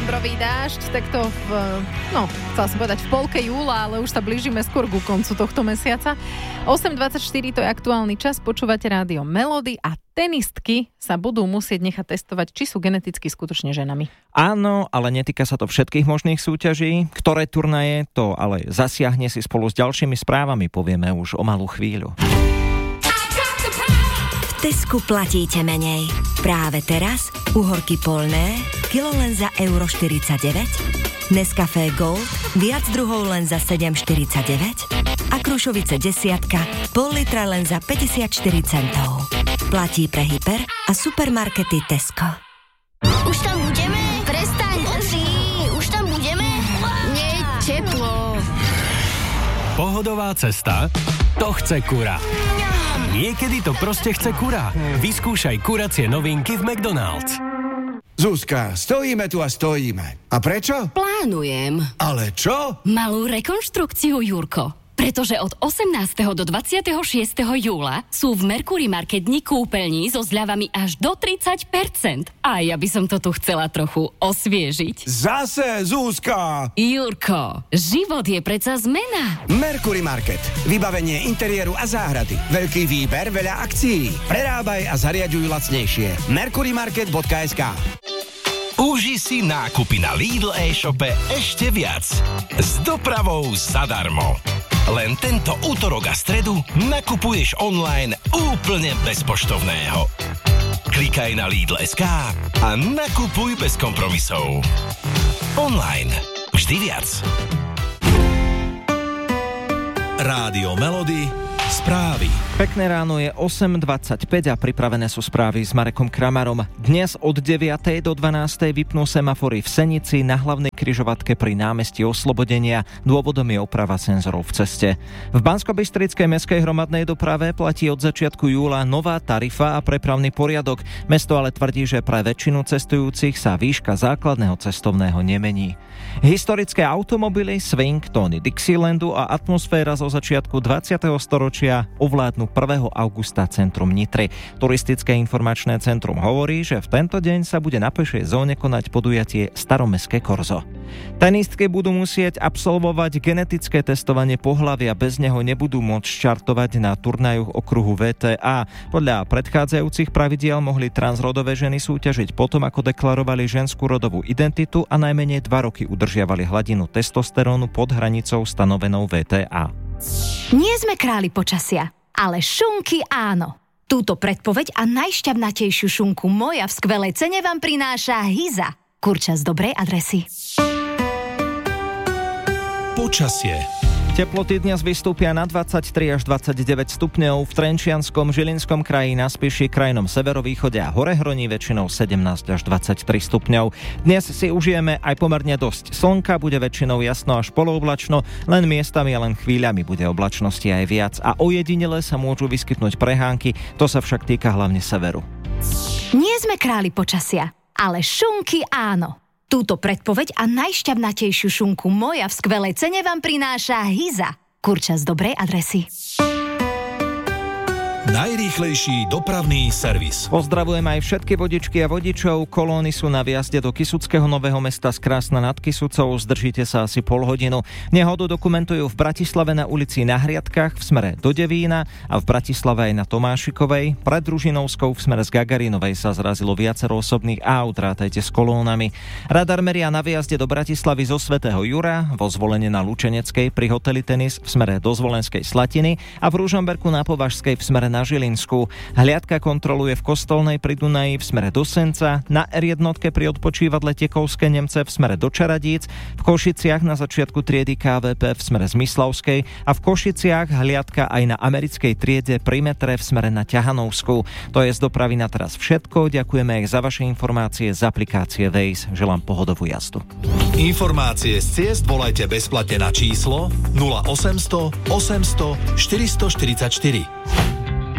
novembrový dážď, tak to chcela som povedať v polke júla, ale už sa blížime skôr ku koncu tohto mesiaca. 8.24 to je aktuálny čas, počúvate rádio Melody a tenistky sa budú musieť nechať testovať, či sú geneticky skutočne ženami. Áno, ale netýka sa to všetkých možných súťaží. Ktoré turnaje to ale zasiahne, si spolu s ďalšími správami povieme už o malú chvíľu. V Tesku platíte menej. Práve teraz uhorky polné, kilo len za €1,49, Nescafé Gold, viac druhov len za 7,49 a Krušovice desiatka, pol litra len za 54 centov. Platí pre hyper a supermarkety Tesco. Už tam budeme? Prestaň, Ozi, už tam budeme? Nie, teplo. Pohodová cesta? To chce kura. Niekedy to proste chce kura. Vyskúšaj kuracie novinky v McDonald's. Zuzka, stojíme tu a stojíme. A prečo? Plánujem. Ale čo? Malú rekonštrukciu, Jurko. Pretože od 18. do 26. júla sú v Mercury Market dni kúpeľní so zľavami až do 30%. A ja by som to tu chcela trochu osviežiť. Zase, Zuzka! Jurko, život je predsa zmena. Mercury Market. Vybavenie interiéru a záhrady. Veľký výber, veľa akcií. Prerábaj a zariaďuj lacnejšie. mercurymarket.sk. Uži si nákupy na Lidl e-shope ešte viac. S dopravou zadarmo. Len tento utorok a stredu nakupuješ online úplne bez poštovného. Klikaj na Lidl.sk a nakupuj bez kompromisov. Online. Vždy viac. Rádio Melody. Správy. Pekné ráno, je 8.25 a pripravené sú správy s Marekom Kramarom. Dnes od 9. do 12. vypnú semafory v Senici na hlavnej križovatke pri námestí Oslobodenia. Dôvodom je oprava senzorov v ceste. V Banskobystrickej mestskej hromadnej doprave platí od začiatku júla nová tarifa a prepravný poriadok. Mesto ale tvrdí, že pre väčšinu cestujúcich sa výška základného cestovného nemení. Historické automobily, swing, tóny Dixielandu a atmosféra zo začiatku 20. storočia ovládnu 1. augusta centrum Nitry. Turistické informačné centrum hovorí, že v tento deň sa bude na pešej zóne konať podujatie Staromestské korzo. Tenistky budú musieť absolvovať genetické testovanie pohlavia, bez neho nebudú môcť štartovať na turnajoch okruhu VTA. Podľa predchádzajúcich pravidiel mohli transrodové ženy súťažiť potom, ako deklarovali ženskú rodovú identitu a najmenej 2 roky udržiavali hladinu testosterónu pod hranicou stanovenou VTA. Nie sme králi počasia, ale šunky áno. Túto predpoveď a najšťavnatejšiu šunku moja v skvelej cene vám prináša Hyza. Kurča z dobrej adresy. Počasie. Teploty dnes vystúpia na 23 až 29 stupňov, v Trenčianskom, Žilinskom kraji, na Spiši, krajnom severovýchode a Horehroní väčšinou 17 až 23 stupňov. Dnes si užijeme aj pomerne dosť slnka, bude väčšinou jasno až polooblačno, len miestami a len chvíľami bude oblačnosti aj viac a ojedinele sa môžu vyskytnúť prehánky, to sa však týka hlavne severu. Nie sme králi počasia, ale šunky áno. Túto predpoveď a najšťavnatejšiu šunku moja v skvelej cene vám prináša Hyza. Kurča z dobrej adresy. Najrýchlejší dopravný servis. Pozdravujem aj všetky vodičky a vodičov. Kolóny sú na výjazde do Kysuckého Nového Mesta z Krásna nad Kysucou. Zdržíte sa asi pol hodinu. Nehodu dokumentujú v Bratislave na ulici Na Hriadkach v smere do Devína a v Bratislave aj na Tomášikovej. Pred Ružinovskou v smere z Gagarinovej sa zrazilo viacero osobných aut, rátajte s kolónami. Radar meria na výjazde do Bratislavy zo Svätého Jura, vo Zvolenie na Lučeneckej pri hoteli Tenis v smere do Zvolenskej Slatiny a v Ružomberku na Považskej v smere na Žilinsku. Hliadka kontroluje v Kostolnej pri Dunaji v smere do Senca, na R1 pri odpočívadle Tekovské Nemce v smere do Čaradíc, v Košiciach na začiatku triedy KVP v smere z Myslavskej a v Košiciach hliadka aj na americkej triede pri metre v smere na Ťahanovsku. To je z dopravy na teraz všetko. Ďakujeme aj za vaše informácie z aplikácie Waze. Želám pohodovú jazdu. Informácie z ciest volajte bezplatne na číslo 0800 800 444.